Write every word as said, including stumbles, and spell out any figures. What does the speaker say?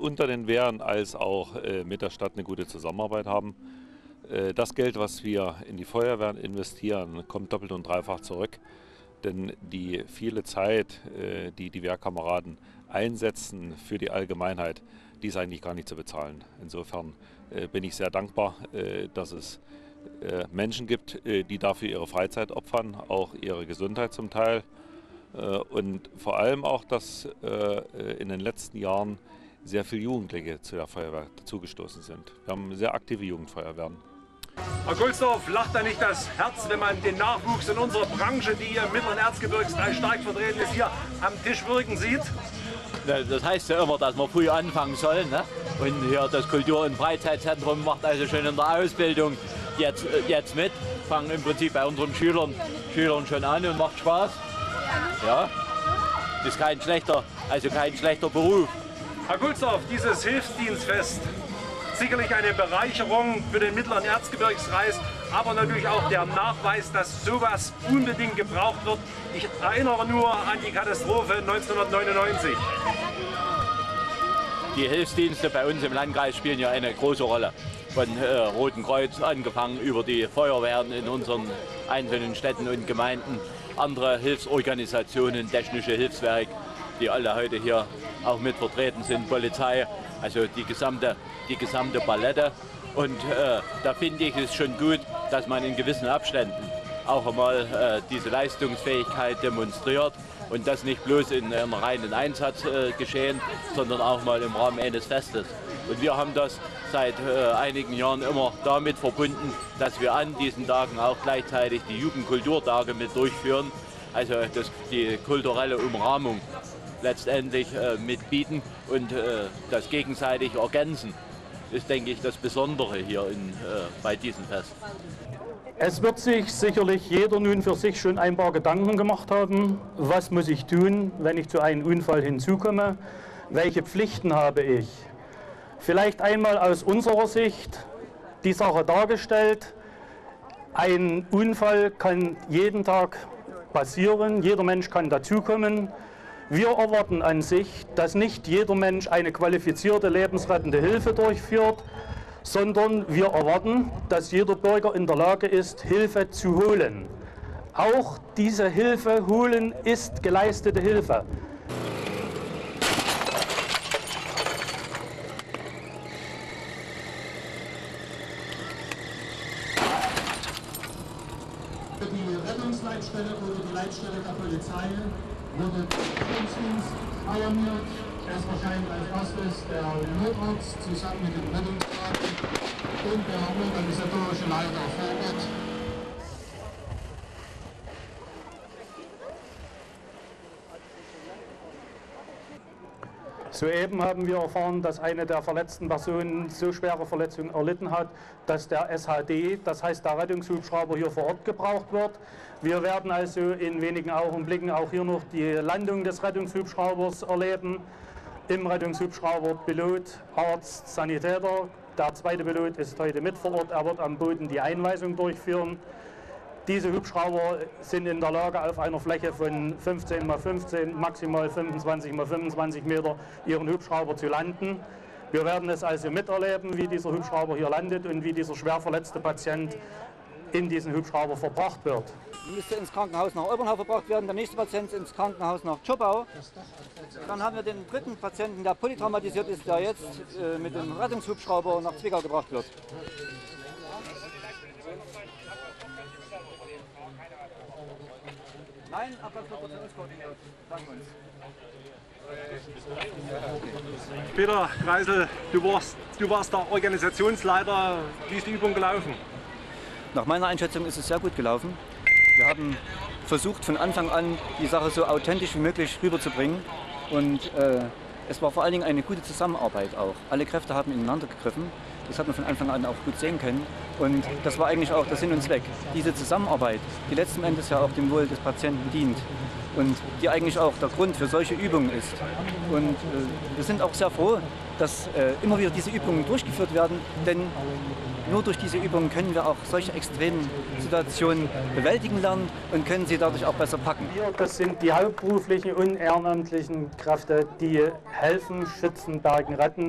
unter den Wehren als auch äh, mit der Stadt eine gute Zusammenarbeit haben. Äh, das Geld, was wir in die Feuerwehren investieren, kommt doppelt und dreifach zurück. Denn die viele Zeit, äh, die die Wehrkameraden einsetzen für die Allgemeinheit, die ist eigentlich gar nicht zu bezahlen. Insofern äh, bin ich sehr dankbar, äh, dass es äh, Menschen gibt, äh, die dafür ihre Freizeit opfern, auch ihre Gesundheit zum Teil. Äh, und vor allem auch, dass äh, in den letzten Jahren sehr viele Jugendliche zu der Feuerwehr dazugestoßen sind. Wir haben sehr aktive Jugendfeuerwehren. Herr Gulsdorf, lacht da nicht das Herz, wenn man den Nachwuchs in unserer Branche, die hier im mittleren Erzgebirgskreis stark vertreten ist, hier am Tisch wirken sieht? Das heißt ja immer, dass man früh anfangen soll. Ne? Und hier das Kultur- und Freizeitzentrum macht also schon in der Ausbildung jetzt, jetzt mit. Fangen im Prinzip bei unseren Schülern, Schülern schon an und macht Spaß. Ja, ist kein schlechter, also kein schlechter Beruf. Herr Gulsdorf, dieses Hilfsdienstfest, sicherlich eine Bereicherung für den mittleren Erzgebirgskreis, aber natürlich auch der Nachweis, dass sowas unbedingt gebraucht wird. Ich erinnere nur an die Katastrophe neunzehnhundertneunundneunzig. Die Hilfsdienste bei uns im Landkreis spielen ja eine große Rolle. Von äh, Roten Kreuz angefangen über die Feuerwehren in unseren einzelnen Städten und Gemeinden, andere Hilfsorganisationen, Technische Hilfswerk, die alle heute hier auch mit vertreten sind, Polizei, also die gesamte, die gesamte Palette. Und äh, da finde ich es schon gut, dass man in gewissen Abständen auch einmal äh, diese Leistungsfähigkeit demonstriert und das nicht bloß in einem reinen Einsatz äh, geschehen, sondern auch mal im Rahmen eines Festes. Und wir haben das seit äh, einigen Jahren immer damit verbunden, dass wir an diesen Tagen auch gleichzeitig die Jugendkulturtage mit durchführen, also das, die kulturelle Umrahmung letztendlich äh, mitbieten und äh, das gegenseitig ergänzen, ist, denke ich, das Besondere hier in, äh, bei diesem Fest. Es wird sich sicherlich jeder nun für sich schon ein paar Gedanken gemacht haben, was muss ich tun, wenn ich zu einem Unfall hinzukomme, welche Pflichten habe ich. Vielleicht einmal aus unserer Sicht die Sache dargestellt, ein Unfall kann jeden Tag passieren, jeder Mensch kann dazukommen. Wir erwarten an sich, dass nicht jeder Mensch eine qualifizierte lebensrettende Hilfe durchführt, sondern wir erwarten, dass jeder Bürger in der Lage ist, Hilfe zu holen. Auch diese Hilfe holen ist geleistete Hilfe. Die Rettungsleitstelle oder die Leitstelle der Polizei wurde der Rettungsdienst alarmiert. Erst wahrscheinlich als erstes der Notarzt zusammen mit dem Rettungswagen und der organisatorische Leiter vor Ort. Soeben haben wir erfahren, dass eine der verletzten Personen so schwere Verletzungen erlitten hat, dass der S H D, das heißt der Rettungshubschrauber, hier vor Ort gebraucht wird. Wir werden also in wenigen Augenblicken auch hier noch die Landung des Rettungshubschraubers erleben. Im Rettungshubschrauber Pilot, Arzt, Sanitäter. Der zweite Pilot ist heute mit vor Ort, er wird am Boden die Einweisung durchführen. Diese Hubschrauber sind in der Lage, auf einer Fläche von fünfzehn mal fünfzehn, maximal fünfundzwanzig mal fünfundzwanzig Meter ihren Hubschrauber zu landen. Wir werden es also miterleben, wie dieser Hubschrauber hier landet und wie dieser schwer verletzte Patient in diesen Hubschrauber verbracht wird. Er müsste ins Krankenhaus nach Obernhau verbracht werden, der nächste Patient ins Krankenhaus nach Tschoppau. Dann haben wir den dritten Patienten, der polytraumatisiert ist, der jetzt äh, mit dem Rettungshubschrauber nach Zwickau gebracht wird. Nein, Abwärtskoordiniert. Danke uns. Peter Kreisel, du warst, du warst der Organisationsleiter. Wie ist die Übung gelaufen? Nach meiner Einschätzung ist es sehr gut gelaufen. Wir haben versucht, von Anfang an die Sache so authentisch wie möglich rüberzubringen. Und äh, es war vor allen Dingen eine gute Zusammenarbeit auch. Alle Kräfte haben ineinander gegriffen. Das hat man von Anfang an auch gut sehen können. Und das war eigentlich auch der Sinn und Zweck. Diese Zusammenarbeit, die letzten Endes ja auch dem Wohl des Patienten dient und die eigentlich auch der Grund für solche Übungen ist. Und äh, wir sind auch sehr froh, dass äh, immer wieder diese Übungen durchgeführt werden, denn nur durch diese Übungen können wir auch solche extremen Situationen bewältigen lernen und können sie dadurch auch besser packen. Das sind die hauptberuflichen und ehrenamtlichen Kräfte, die helfen, schützen, bergen, retten.